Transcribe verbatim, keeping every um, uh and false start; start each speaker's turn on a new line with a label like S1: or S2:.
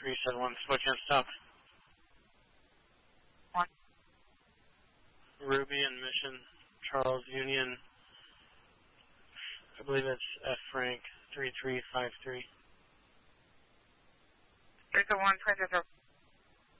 S1: three seven one, switch and stop.
S2: One.
S1: Ruby and Mission, Charles Union, I believe it's F Frank, three three five three.
S2: three seven one, twenty-two.